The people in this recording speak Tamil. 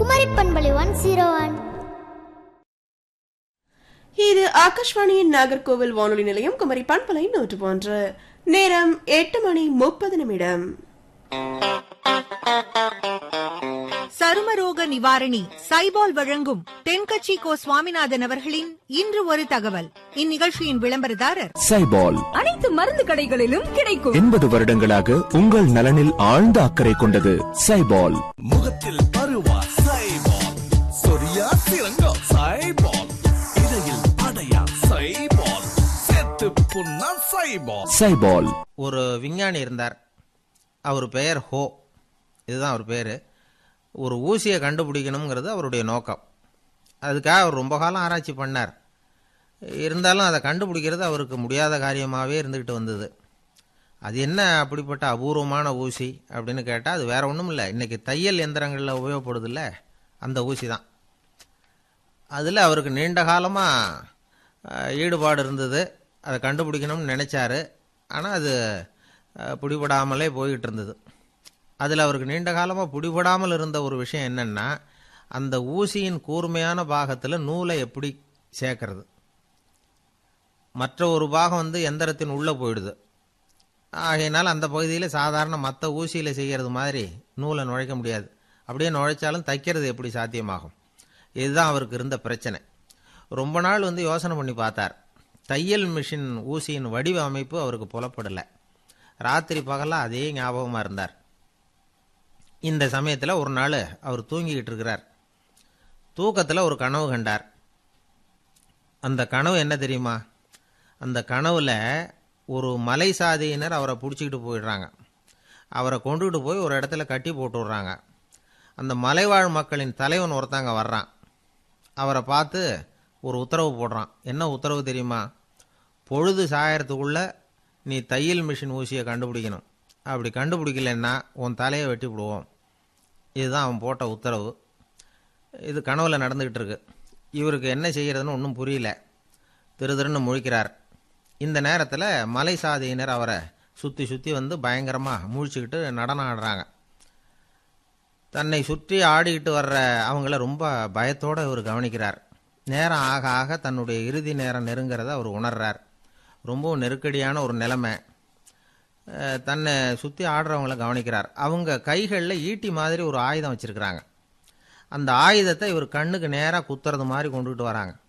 குமரி பண்பலை 101. இது ஆகாஷ்வாணியின் நாகர்கோவில் வானொலி நிலையம் குமரி பண்பலை 101. நேரம் 8:30. சருமரோக நிவாரணி சைபால் வழங்கும் தென்கட்சி கோ சுவாமிநாதன் அவர்களின் இன்று ஒரு தகவல். இந்நிகழ்ச்சியின் விளம்பரதாரர் சைபால். அனைத்து மருந்து கடைகளிலும் கிடைக்கும். 80 வருடங்களாக உங்கள் நலனில் ஆழ்ந்த அக்கறை கொண்டது சைபால். முகத்தில் பருவா சைபால், சொரியா சிறங்கா சைபால், இடையில் அடையா சைபால், செத்து புண்ணா சைபால். சைபால். ஒரு விஞ்ஞானி இருந்தார். அவர் பெயர் ஹோ. இதுதான் அவர் பேர். ஒரு ஊசியை கண்டுபிடிக்கணுங்கிறது அவருடைய நோக்கம். அதுக்காக அவர் ரொம்ப காலம் ஆராய்ச்சி பண்ணார். இருந்தாலும் அதை கண்டுபிடிக்கிறது அவருக்கு முடியாத காரியமாகவே இருந்துக்கிட்டு வந்தது. அது என்ன அப்படிப்பட்ட அபூர்வமான ஊசி அப்படின்னு கேட்டால், அது வேறு ஒன்றும் இல்லை, இன்றைக்கி தையல் எந்திரங்களில் உபயோகப்படுதில்ல, அந்த ஊசி தான். அதில் அவருக்கு நீண்ட காலமாக ஈடுபாடு இருந்தது. அதை கண்டுபிடிக்கணும்னு நினச்சாரு. ஆனால் அது பிடிபடாமலே போய்கிட்டு இருந்தது. அதில் அவருக்கு நீண்ட காலமாக பிடிபடாமல் இருந்த ஒரு விஷயம் என்னென்னா, அந்த ஊசியின் கூர்மையான பாகத்தில் நூலை எப்படி சேர்க்கறது. மற்ற ஒரு பாகம் எந்திரத்தின் உள்ளே போயிடுது. ஆகையினால் அந்த பகுதியில் சாதாரண மற்ற ஊசியில் செய்கிறது மாதிரி நூலை நுழைக்க முடியாது. அப்படியே நுழைச்சாலும் தைக்கிறது எப்படி சாத்தியமாகும்? இதுதான் அவருக்கு இருந்த பிரச்சனை. ரொம்ப நாள் யோசனை பண்ணி பார்த்தார். தையல் மிஷின் ஊசியின் வடிவ அமைப்பு அவருக்கு புலப்படலை. ராத்திரி பகலாக அதே ஞாபகமாக இருந்தார். இந்த சமயத்தில் ஒரு நாள் அவர் தூங்கிக்கிட்டு இருக்கிறார். தூக்கத்தில் ஒரு கனவு கண்டார். அந்த கனவு என்ன தெரியுமா? அந்த கனவில் ஒரு மலை சாதியினர் அவரை பிடிச்சிக்கிட்டு போயிடுறாங்க. அவரை கொண்டுகிட்டு போய் ஒரு இடத்துல கட்டி போட்டு விட்றாங்க. அந்த மலைவாழ் மக்களின் தலைவன் ஒருத்தங்க வர்றான். அவரை பார்த்து ஒரு உத்தரவு போடுறான். என்ன உத்தரவு தெரியுமா? பொழுது சாயறதுக்குள்ளே நீ தையல் மிஷின் ஊசியை கண்டுபிடிக்கணும். அப்படி கண்டுபிடிக்கலன்னா உன் தலையை வெட்டி விடுவோம். இதுதான் அவன் போட்ட உத்தரவு. இது கனவுல நடந்துக்கிட்டு இருக்கு. இவருக்கு என்ன செய்கிறதுன்னு ஒன்றும் புரியல. திருன்னு முழிக்கிறார். இந்த நேரத்தில் மலை சாதியினர் அவரை சுற்றி சுற்றி பயங்கரமாக முழிச்சுக்கிட்டு நடனம் ஆடுறாங்க. தன்னை சுற்றி ஆடிக்கிட்டு வர்ற அவங்கள ரொம்ப பயத்தோடு இவர் கவனிக்கிறார். நேரம் ஆக ஆக தன்னுடைய இறுதி நேரம் நெருங்கிறத அவர் உணர்றார். ரொம்பவும் நெருக்கடியான ஒரு நிலைமை. தன்னை சுற்றி ஆடுறவங்கள கவனிக்கிறார். அவங்க கைகளில் ஈட்டி மாதிரி ஒரு ஆயுதம் வச்சுருக்கிறாங்க. அந்த ஆயுதத்தை இவர் கண்ணுக்கு நேராக குத்துறது மாதிரி கொண்டுகிட்டு வராங்க.